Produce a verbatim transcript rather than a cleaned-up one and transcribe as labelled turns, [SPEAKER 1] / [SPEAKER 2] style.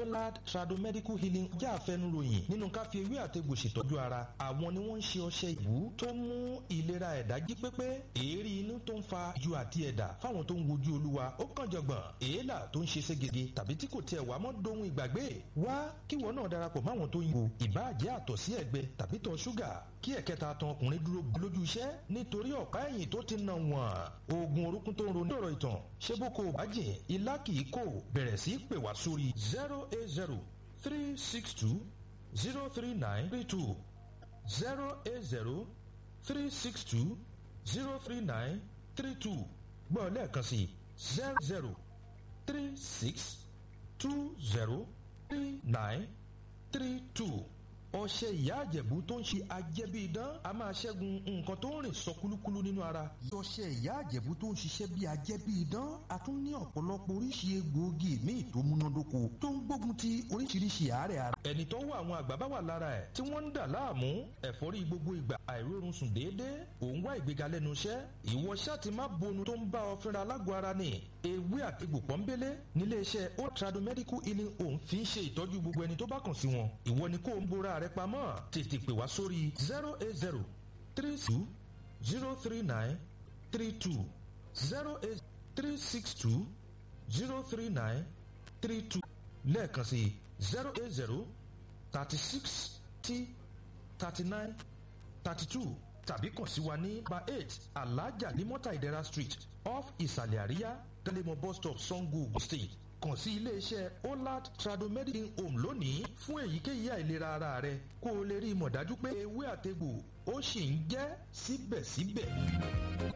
[SPEAKER 1] Olad Tradomedical Healing jẹ́ àfẹnuròyìn nínú ká fi ewé àtegbò ṣètọ́jú ara. Àwọn ni wọ́n ń ṣe ọṣẹ ìbú tó mú ìlera ẹ̀dá jí pépé. Èérí inú tó ń fa ju àti ẹ̀dà fáwọn tó ń wojú Olúwa ó kàn jọ̀gbọ̀n. Èélà tó ń ṣe ségege tàbí tí kò tiẹ̀ wá mọ́ dohun ìgbàgbé. Wá kíwọ náà darapọ̀ máwọn tó ń wo ìbáàjẹ́ àtọ̀sí ẹ̀gbẹ tàbí tọ̀ ṣúgà. Kí ẹ̀kẹta tan ọkùnrin dúró lójú iṣẹ́ nítorí ọ̀pá ẹ̀yìn tó ti nà wọ̀n. Oògùn orúkún tó ń ro ní ọ̀rọ̀ ìtàn ṣé bó ko bàjẹ́ ilá kì í kò bẹ̀rẹ̀ sí pè wá sórí zero eight zero three six two zero three nine three two zero eight zero three six two zero three nine three two gbọ́ lẹ́ẹ̀kan sí zero zero three six two zero three nine three two. Ọṣẹ ìyá àjẹ̀bú tó ń ṣe ajẹ́bí idán a máa ṣẹ́gun nǹkan tó ń rìn sọ kúlúkúlú nínú ara. Ọṣẹ ìyá àjẹ̀bú tó ń ṣiṣẹ́ bí ajẹ́bí idán a tún ní ọ̀pọ̀lọpọ̀ oríṣi egbòogi míì tó múnádóko tó ń gbógun ti oríṣiríṣi àárẹ̀ ara. Ẹni tó wọ àwọn àgbà bá wà lára ẹ̀ tí wọ́n ń dà láàmú ẹ̀fọ́rí gbogbo ìgbà àìrórun sùn déédéé òun wá ìgbéga lẹ́nu iṣẹ́ ìwọ ṣáà ti má bonu tó ń bá ọ fínra lágọ̀ọ́ ara ni ewé àtegbò pọ́nbélé nílé iṣẹ́ Olad Tradomedical Healing Home fi ń ṣe ìtọ́jú gbogbo ẹni tó bá kàn sí wọn ìwọ ni kó ń bora rẹ pamọ́ tètè pè wá sórí zero eight zero three two zero three nine three two zero eight three six two zero three nine three two lẹ́ẹ̀kan sí zero eight zero thirty six t thirty nine thirty two tàbí kàn sí wa ní number eight Alhaja Limota Idera Street off Ìsàlẹ̀ Àríyá Tẹlẹmọ bus stop Sango Ogun State. Kàn sí ilé-iṣẹ́ Olad Tradomedical Home lónìí fún èyíkéyìí àìlera ara rẹ kó o lè rí ìmọ̀ dájú pé ewé àtegbò ó sì ń jẹ́ síbẹ̀síbẹ̀.